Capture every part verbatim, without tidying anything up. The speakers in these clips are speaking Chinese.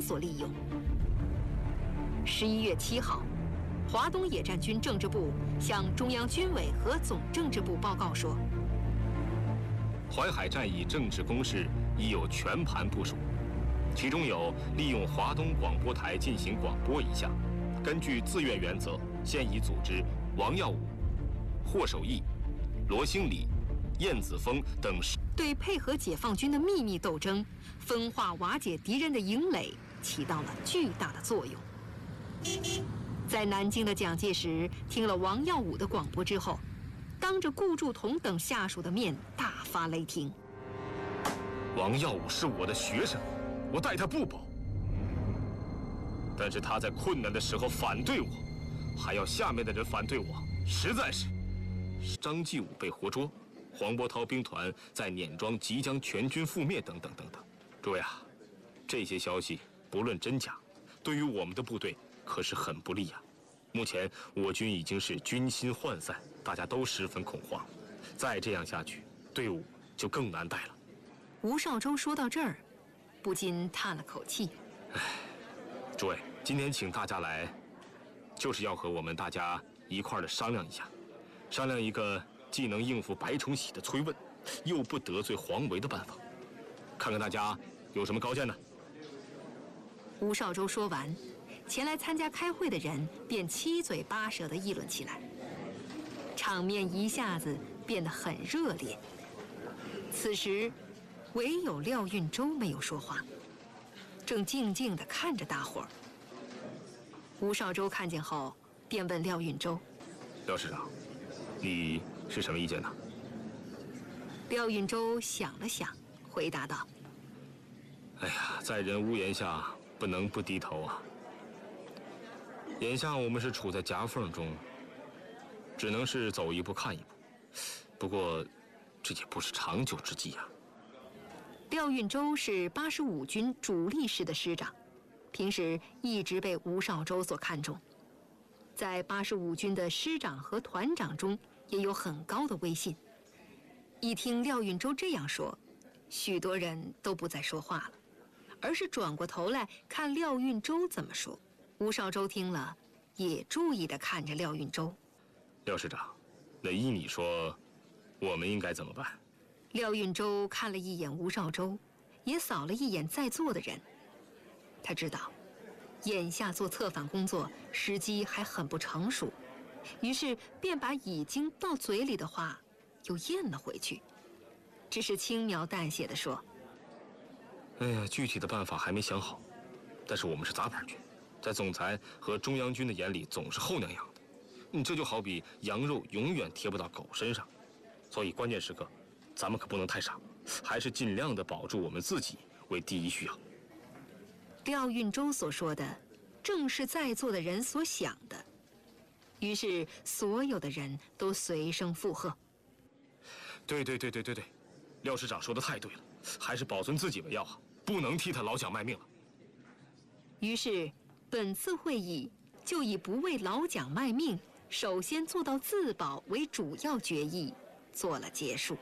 所利用。十一月七号，华东野战军政治部向中央军委和总政治部报告说， 淮海战役政治攻势已有全盘部署，其中有利用华东广播台进行广播一项，根据自愿原则，现已组织王耀武、霍守义、罗兴礼、晏子峰等对配合解放军的秘密斗争、分化瓦解敌人的营垒起到了巨大的作用。在南京的蒋介石听了王耀武的广播之后，当着顾祝同等下属的面大发雷霆。 王耀武是我的学生，我待他不薄，但是他在困难的时候反对我，还要下面的人反对我，实在是……张继武被活捉，黄伯韬兵团在碾庄即将全军覆灭，等等等等。诸位啊，这些消息不论真假，对于我们的部队可是很不利啊。目前我军已经是军心涣散，大家都十分恐慌，再这样下去，队伍就更难带了。 吴绍周说到这儿，不禁叹了口气。 唉，诸位，今天请大家来，就是要和我们大家一块儿的商量一下，商量一个既能应付白崇禧的催问，又不得罪黄维的办法，看看大家有什么高见呢？ 吴绍周说完，前来参加开会的人便七嘴八舌地议论起来，场面一下子变得很热烈。此时，唯有廖运周没有说话，正静静地看着大伙儿。吴绍周看见后，便问廖运周：“ 廖师长，你是什么意见呢？” 廖运周想了想，回答道：“ 哎呀，在人屋檐下，不能不低头啊。眼下我们是处在夹缝中，只能是走一步看一步。不过，这也不是长久之计啊。” 廖运周是八十五军主力师的师长，平时一直被吴绍周所看重，在八十五军的师长和团长中也有很高的威信。一听廖运周这样说，许多人都不再说话了，而是转过头来看廖运周怎么说。吴绍周听了，也注意地看着廖运周。 廖师长，那依你说，我们应该怎么办？ 廖运周看了一眼吴绍周，也扫了一眼在座的人。他知道，眼下做策反工作时机还很不成熟，于是便把已经到嘴里的话又咽了回去，只是轻描淡写地说：“ 哎呀，具体的办法还没想好，但是我们是杂牌军，在总裁和中央军的眼里总是后娘养的，你这就好比羊肉永远贴不到狗身上，所以关键时刻，咱们可不能太傻，还是尽量的保住我们自己为第一需要。” 廖运周所说的，正是在座的人所想的，于是所有的人都随声附和。 对对对对对对，廖师长说的太对了，还是保存自己为要啊，不能替他老蒋卖命了。 于是，本次会议就以不为老蒋卖命，首先做到自保为主要决议，做了结束。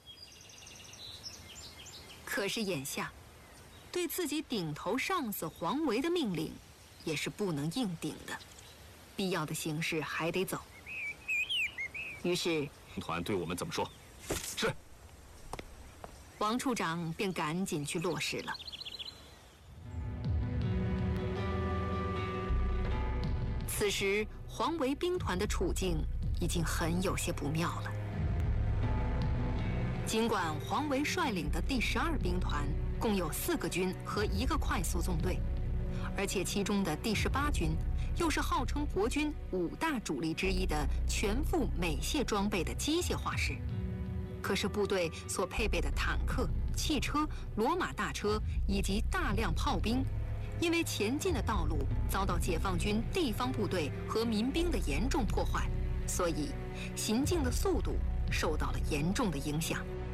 可是眼下，对自己顶头上司黄维的命令，也是不能硬顶的，必要的形势还得走。于是， 团对我们怎么说？是。 王处长便赶紧去落实了。此时，黄维兵团的处境已经很有些不妙了。尽管黄维率领的第十二兵团共有四个军和一个快速纵队，而且其中的第十八军又是号称国军五大主力之一的全副美械装备的机械化师，可是部队所配备的坦克、汽车、骡马大车以及大量炮兵，因为前进的道路遭到解放军地方部队和民兵的严重破坏，所以行进的速度受到了严重的影响。